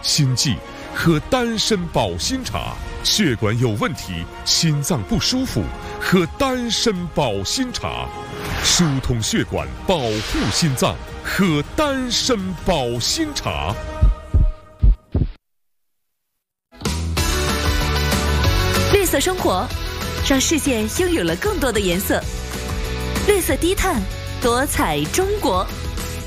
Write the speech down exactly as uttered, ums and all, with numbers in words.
心悸，喝丹参保心茶；血管有问题，心脏不舒服，喝丹参保心茶；疏通血管，保护心脏，喝丹参保心茶。 绿色生活，让世界拥有了更多的颜色。绿色低碳，多彩中国。